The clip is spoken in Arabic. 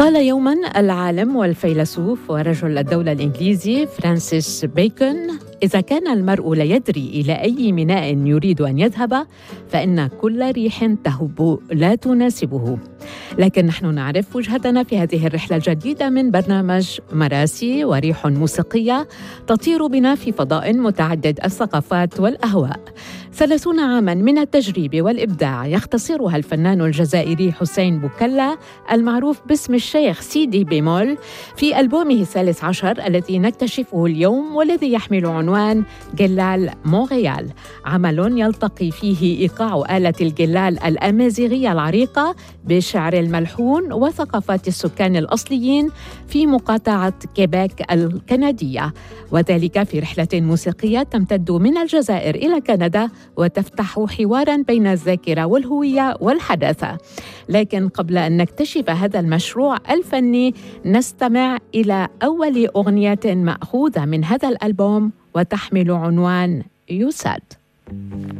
قال يوما العالم والفيلسوف ورجل الدولة الإنجليزي فرانسيس بيكون: إذا كان المرء لا يدري إلى أي ميناء يريد أن يذهب فإن كل ريح تهب لا تناسبه. لكن نحن نعرف وجهتنا في هذه الرحلة الجديدة من برنامج مراسي وريح موسيقية تطير بنا في فضاء متعدد الثقافات والأهواء. 30 عاما من التجريب والإبداع يختصرها الفنان الجزائري حسين بوكلا المعروف باسم الشيخ سيدي بيمول في ألبومه 13 الذي نكتشفه اليوم والذي يحمل عنوان جلال مونريال، عمل يلتقي فيه إيقاع آلة الجلال الأمازيغية العريقة بالشعر الملحون وثقافات السكان الأصليين في مقاطعة كيبيك الكندية، وذلك في رحلة موسيقية تمتد من الجزائر إلى كندا وتفتح حوارا بين الذاكرة والهوية والحداثة. لكن قبل أن نكتشف هذا المشروع الفني نستمع إلى أول أغنية مأخوذة من هذا الألبوم وتحمل عنوان يساد.